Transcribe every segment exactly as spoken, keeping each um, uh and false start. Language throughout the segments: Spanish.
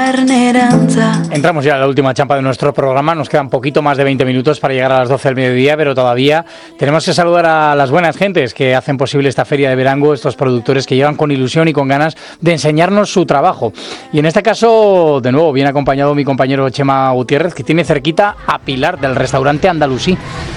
barnerantza. Entramos ya a la última champa de nuestro programa. Nos quedan poquito más de veinte minutos para llegar a las doce del mediodía, pero todavía tenemos que saludar a las buenas gentes que hacen posible esta feria de Verango, estos productores que llevan con ilusión y con ganas de enseñarnos su trabajo. Y en este caso, de nuevo, viene acompañado mi compañero Chema Gutiérrez, que tiene cerquita a Pilar del restaurante Andalusí.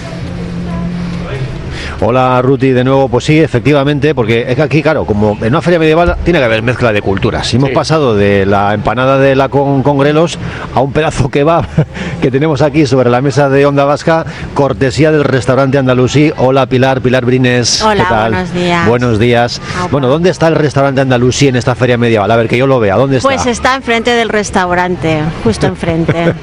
Hola Ruti, de nuevo, pues sí, efectivamente, porque es que aquí, claro, como en una feria medieval tiene que haber mezcla de culturas. Hemos sí. pasado de la empanada de la con, con grelos a un pedazo kebab que tenemos aquí sobre la mesa de Onda Vasca, cortesía del restaurante Andalusí. Hola Pilar, Pilar Brines. Hola, ¿qué tal? buenos días. Buenos días. Opa. Bueno, ¿dónde está el restaurante Andalusí en esta feria medieval? A ver, que yo lo vea, ¿dónde está? Pues está enfrente del restaurante, justo enfrente.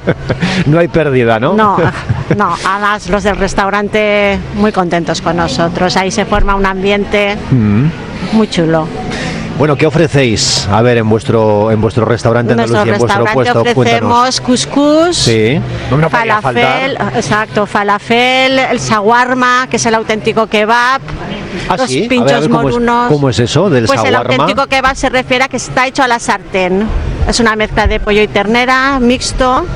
No hay pérdida, ¿no? No, no, además los del restaurante muy contentos con nosotros, ahí se forma un ambiente mm. muy chulo. Bueno, ¿qué ofrecéis? A ver, en vuestro en vuestro restaurante Andalusí, en vuestro puesto, ofrecemos cuéntanos. Cuscús, sí. no falafel, exacto, falafel, el shawarma, que es el auténtico kebab, ¿Ah, los sí? pinchos a ver, a ver, ¿cómo morunos. Es, ¿Cómo es eso del pues shawarma? Pues el auténtico kebab se refiere a que está hecho a la sartén. Es una mezcla de pollo y ternera, mixto.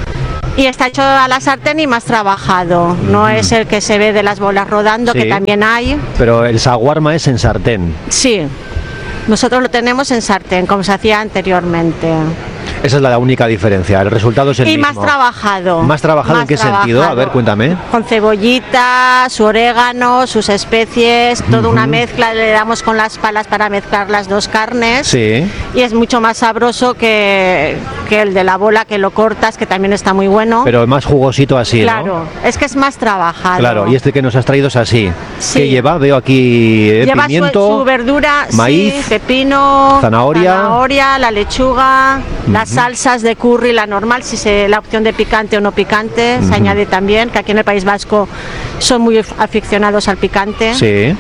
Y está hecho a la sartén y más trabajado. No mm. es el que se ve de las bolas rodando, sí, que también hay. Pero el shawarma es en sartén. Sí, nosotros lo tenemos en sartén, como se hacía anteriormente. Esa es la única diferencia, el resultado es el y mismo. Y más trabajado. ¿Más trabajado más en qué trabajado. sentido? A ver, cuéntame. Con cebollita, su orégano, sus especies, toda uh-huh. una mezcla, le damos con las palas para mezclar las dos carnes. Sí. Y es mucho más sabroso que, que el de la bola, que lo cortas, que también está muy bueno. Pero más jugosito así, claro, ¿no? Claro, es que es más trabajado. Claro, y este que nos has traído es así. Sí. ¿Qué lleva? Veo aquí eh, lleva pimiento, su, su verdura, maíz, sí, pepino, zanahoria, zanahoria la lechuga, uh-huh. las salsas de curry, la normal, si se la opción de picante o no picante, uh-huh. se añade también, que aquí en el País Vasco son muy aficionados al picante. Sí.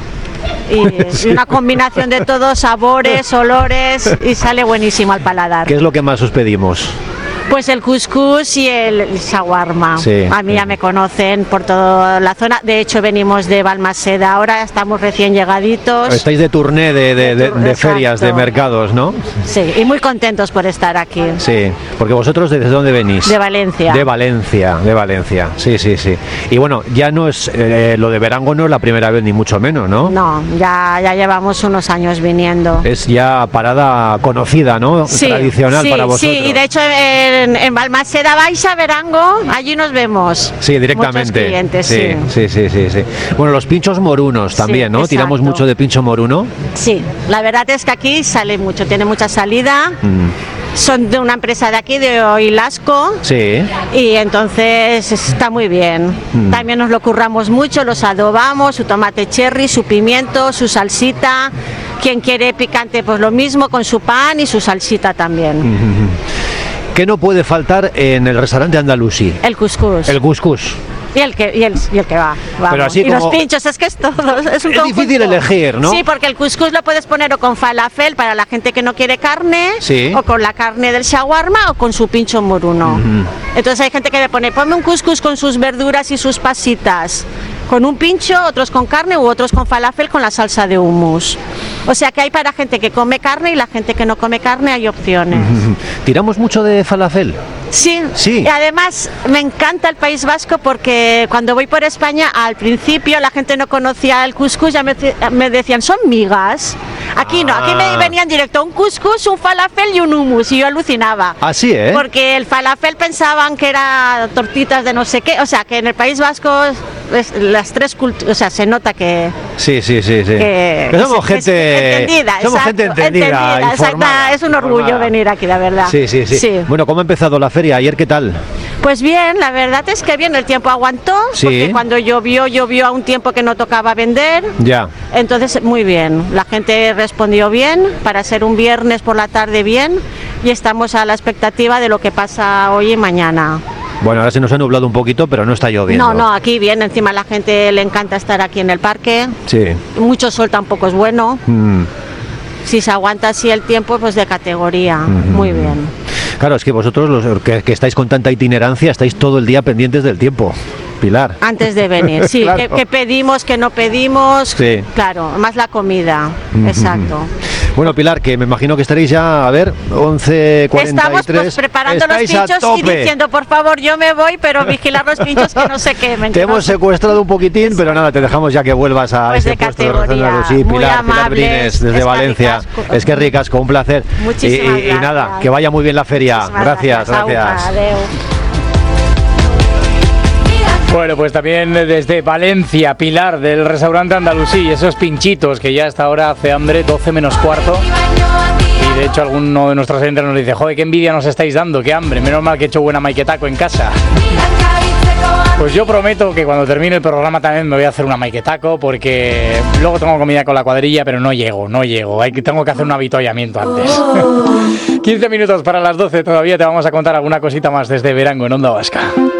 Y, sí. y una combinación de todos, sabores, olores, y sale buenísimo al paladar. ¿Qué es lo que más os pedimos? Pues el cuscús y el shawarma. Sí, a mí sí. ya me conocen por toda la zona. De hecho, venimos de Balmaseda ahora, estamos recién llegaditos. Estáis de turné de, de, de, de ferias, de mercados, ¿no? Sí, y muy contentos por estar aquí. Sí, porque vosotros, ¿desde dónde venís? De Valencia. De Valencia, de Valencia, sí, sí, sí. Y bueno, ya no es, eh, lo de Verango no es la primera vez, ni mucho menos, ¿no? No, ya, ya llevamos unos años viniendo. Es ya parada conocida, ¿no? Sí, tradicional sí, para vosotros. Sí, y de hecho en, en Balmaseda Baixa, Verango, allí nos vemos. Sí, directamente. Muchos clientes, sí, sí, sí, sí, sí. Bueno, los pinchos morunos también, sí, ¿no? Exacto. Tiramos mucho de pincho moruno. Sí, la verdad es que aquí sale mucho, tiene mucha salida. Mm. Son de una empresa de aquí, de Oilasco. Sí. Y entonces está muy bien. Mm. También nos lo curramos mucho, los adobamos, su tomate cherry, su pimiento, su salsita. Quien quiere picante, pues lo mismo, con su pan y su salsita también. Mm-hmm. ¿Qué no puede faltar en el restaurante Andalusí? El cuscús. El cuscús. Y el que y el, y el que va, vamos. Pero así y como... los pinchos, es que es todo, es un es difícil elegir, ¿no? Sí, porque el cuscús lo puedes poner o con falafel para la gente que no quiere carne, sí. o con la carne del shawarma o con su pincho moruno. Uh-huh. Entonces hay gente que le pone, ponme un cuscús con sus verduras y sus pasitas, con un pincho, otros con carne u otros con falafel con la salsa de hummus. O sea que hay para gente que come carne y la gente que no come carne, hay opciones. Uh-huh. ¿Tiramos mucho de falafel? Sí, sí. Y además me encanta el País Vasco porque cuando voy por España, al principio la gente no conocía el cuscús, ya me, me decían, son migas. Aquí ah. no, aquí me venían directo un cuscús, un falafel y un hummus, y yo alucinaba. Así, ¿eh? Porque el falafel pensaban que era tortitas de no sé qué, o sea, que en el País Vasco es, las tres culturas, o sea, se nota que... Sí, sí, sí, sí. Que, que somos es, gente... entendida, somos exacto, gente entendida, entendida, informada, es un orgullo informada. venir aquí, la verdad. Sí, sí, sí, sí. Bueno, ¿cómo ha empezado la feria? ¿Ayer qué tal? Pues bien, la verdad es que bien, el tiempo aguantó, sí. porque cuando llovió, llovió a un tiempo que no tocaba vender. Ya. Entonces, muy bien, la gente respondió bien, para ser un viernes por la tarde bien, y estamos a la expectativa de lo que pasa hoy y mañana. Bueno, ahora se nos ha nublado un poquito, pero no está lloviendo. No, no, aquí bien, encima a la gente le encanta estar aquí en el parque. Sí. Mucho sol tampoco es bueno. Mm. Si se aguanta así el tiempo, pues de categoría, mm-hmm. muy bien. Claro, es que vosotros, los que, que estáis con tanta itinerancia, estáis todo el día pendientes del tiempo. Pilar. Antes de venir, sí. Claro. ¿Qué, qué pedimos, qué no pedimos? Sí. Claro, más la comida. Mm-hmm. Exacto. Bueno, Pilar, que me imagino que estaréis ya, a ver, once cuarenta y tres. Estamos pues preparando los Estáis a pinchos y tope. diciendo, por favor, yo me voy, pero vigilar los pinchos que no se quemen. Te que hemos no se- secuestrado un poquitín, pero nada, te dejamos ya que vuelvas a Pues ese de puesto de categoría, Rosana Rusí. muy Pilar, Pilar amables, Brines, desde es que Valencia. ricasco. Es que ricasco, un placer. Y, Muchísimas y- y nada, gracias. que vaya muy bien la feria. Muchísimas Gracias, Aupa, gracias. adeu. Bueno, pues también desde Valencia, Pilar, del restaurante Andalusí, esos pinchitos que ya hasta ahora hace hambre, doce menos cuarto. Y de hecho alguno de nuestros oyentes nos dice, joder, qué envidia nos estáis dando, qué hambre, menos mal que he hecho buena maiketaco en casa. Pues yo prometo que cuando termine el programa también me voy a hacer una maiketaco, porque luego tengo comida con la cuadrilla, pero no llego, no llego, hay que, tengo que hacer un avituallamiento antes. quince minutos para las doce, todavía te vamos a contar alguna cosita más desde Verango en Onda Vasca.